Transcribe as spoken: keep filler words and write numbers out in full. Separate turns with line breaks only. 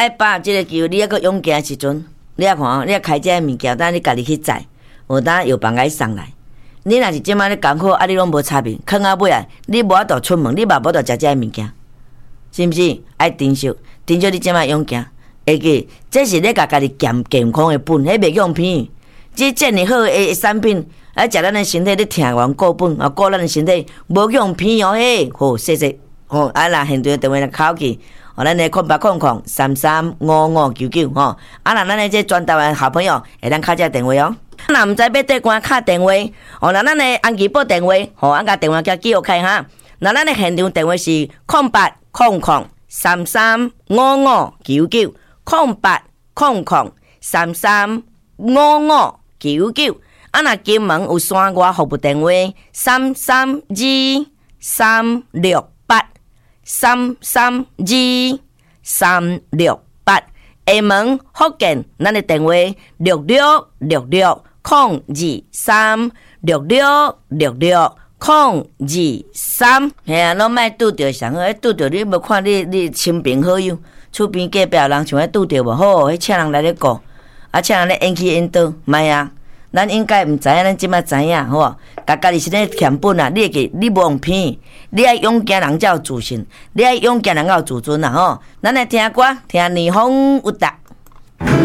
爱把即个球，你还阁勇行的时阵，你啊看哦，你啊开这物件，等你家己去载，有当药房甲伊送来。你若是即摆咧艰苦，啊，你拢无插面，坑啊尾啊，你无法度出门，你嘛无法度食这物件，是毋是？爱珍惜，珍惜你即摆勇行。会记，这是咧甲家己健健康的本，迄袂用偏。即遮尔好诶产品，啊，食咱的身体咧听完顾本，啊，顾咱的身体无用偏哦嘿。好，谢谢。吼，啊，若现场电话来考起，哦，咱的空八空空三三五五九九吼。啊，若咱的这全台湾好朋友会当敲这电话哦。若毋知要缀关敲电话，哦，若咱的安琪报电话，吼，啊，甲电话叫记录开哈。若咱的现场电话是空八空空三三五五九九，空八空空三三五五九九。啊，若金门有山外服务电话三三二三六八三三二三六八。厦门福建，咱的电话六六六六空二三六六六六空二三。嘿啊，拢莫拄着上好，拄着你无看你你亲朋好友，厝边隔壁人像迄拄着无好，迄请人来咧顾，啊，请人咧演起演倒，莫啊。咱应该毋知影，咱即摆知影，好无？家家己身体欠本啊，你会记，你无用骗，你爱勇行人才有自信，你爱勇行人才有自尊啊，吼！咱来听歌，听霓虹有达。